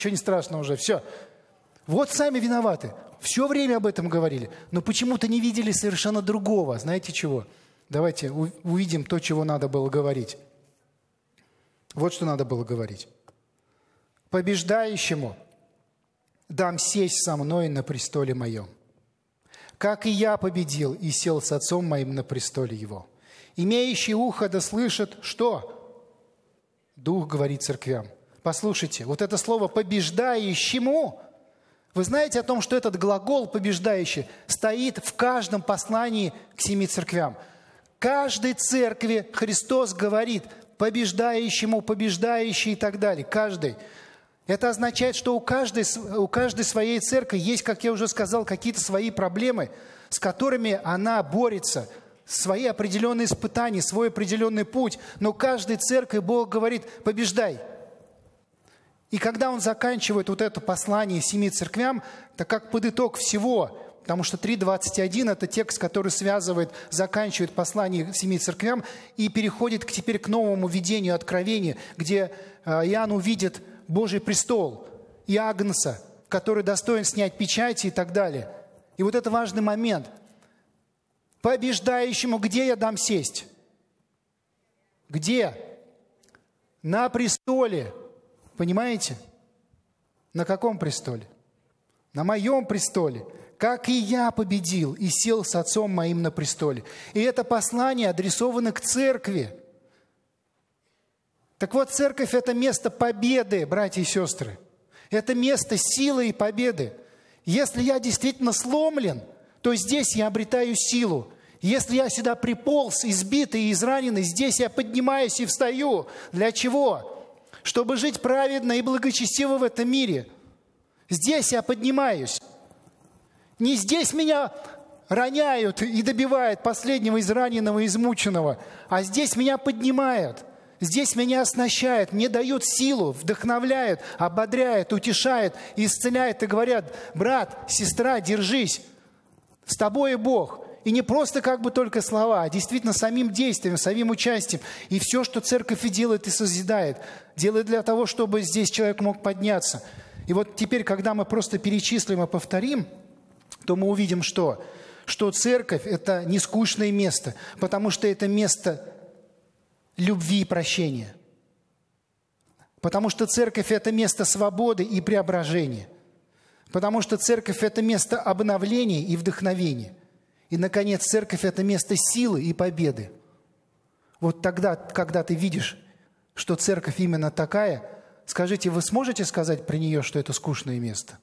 ничего не страшно уже, все. Вот сами виноваты. Все время об этом говорили, но почему-то не видели совершенно другого. Знаете чего? Давайте увидим то, чего надо было говорить. Вот что надо было говорить. «Побеждающему дам сесть со мной на престоле моем, как и я победил и сел с отцом моим на престоле его. Имеющий ухо да слышит, что? Дух говорит церквям». Послушайте, вот это слово «побеждающему», вы знаете о том, что этот глагол «побеждающий» стоит в каждом послании к 7 церквям. Каждой церкви Христос говорит «побеждающему», «побеждающий» и так далее. Каждый. Это означает, что у каждой своей церкви есть, как я уже сказал, какие-то свои проблемы, с которыми она борется, свои определенные испытания, свой определенный путь. Но каждой церкви Бог говорит «побеждай». И когда Он заканчивает вот это послание 7 церквям, это как подыток всего, потому что 3:21 – это текст, который связывает, заканчивает послание 7 церквям и переходит теперь к новому видению откровения, где Иоанн увидит Божий престол и Агнца, который достоин снять печати и так далее. И вот это важный момент. Побеждающему где я дам сесть? Где? На престоле. Понимаете? На каком престоле? На моем престоле. Как и я победил и сел с отцом моим на престоле. И это послание адресовано к церкви. Так вот, церковь – это место победы, братья и сестры. Это место силы и победы. Если я действительно сломлен, то здесь я обретаю силу. Если я сюда приполз, избитый и израненный, здесь я поднимаюсь и встаю. Для чего? Чтобы жить праведно и благочестиво в этом мире. Здесь я поднимаюсь. Не здесь меня роняют и добивают последнего израненного, измученного, а здесь меня поднимают. Здесь меня оснащают, мне дают силу, вдохновляют, ободряют, утешают, исцеляют и говорят: брат, сестра, держись, с тобой Бог. И не просто как бы только слова, а действительно самим действием, самим участием. И все, что церковь и делает, и созидает, делает для того, чтобы здесь человек мог подняться. И вот теперь, когда мы просто перечислим и повторим, то мы увидим, что церковь – это не скучное место, потому что это место любви и прощения. Потому что церковь – это место свободы и преображения. Потому что церковь – это место обновления и вдохновения. И, наконец, церковь – это место силы и победы. Вот тогда, когда ты видишь, что церковь именно такая, скажите, вы сможете сказать про нее, что это скучное место?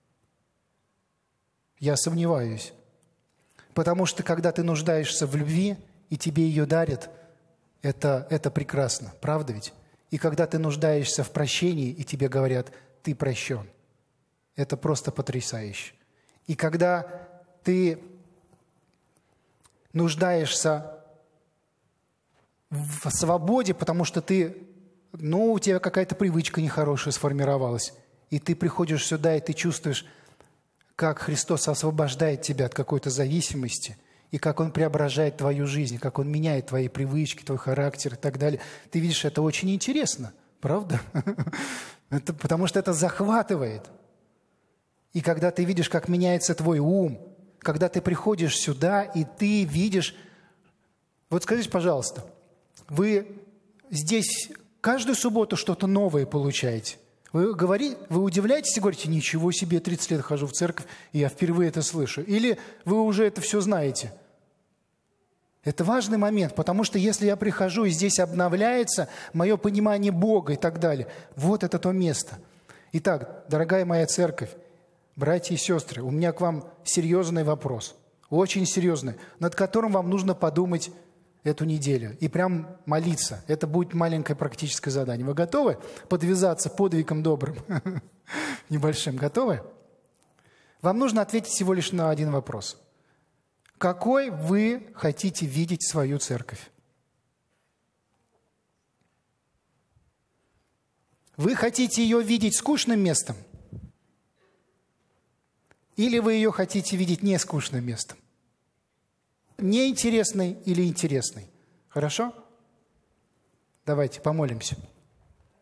Я сомневаюсь. Потому что, когда ты нуждаешься в любви, и тебе ее дарят, это прекрасно. Правда ведь? И когда ты нуждаешься в прощении, и тебе говорят: ты прощен, это просто потрясающе. И когда ты нуждаешься в свободе, потому что у тебя какая-то привычка нехорошая сформировалась, и ты приходишь сюда, и ты чувствуешь, как Христос освобождает тебя от какой-то зависимости, и как Он преображает твою жизнь, как Он меняет твои привычки, твой характер и так далее. Ты видишь, это очень интересно, правда? Потому что это захватывает. И когда ты видишь, как меняется твой ум, когда ты приходишь сюда, и ты видишь... Вот скажите, пожалуйста, вы здесь каждую субботу что-то новое получаете? Вы удивляетесь и говорите: ничего себе, 30 лет хожу в церковь, и я впервые это слышу. Или вы уже это все знаете? Это важный момент, потому что если я прихожу, и здесь обновляется мое понимание Бога и так далее, вот это то место. Итак, дорогая моя церковь, братья и сестры, у меня к вам серьезный вопрос, очень серьезный, над которым вам нужно подумать эту неделю и прям молиться. Это будет маленькое практическое задание. Вы готовы подвязаться подвигом добрым? Небольшим. Готовы? Вам нужно ответить всего лишь на один вопрос. Какой вы хотите видеть свою церковь? Вы хотите ее видеть скучным местом? Или вы ее хотите видеть не скучным местом? Неинтересной или интересной? Хорошо? Давайте помолимся.